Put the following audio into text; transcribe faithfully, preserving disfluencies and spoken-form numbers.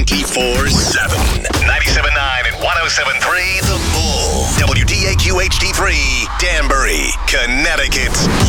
twenty-four seven. ninety-seven point nine and one oh seven point three The Bull. W D A Q H D three, Danbury, Connecticut.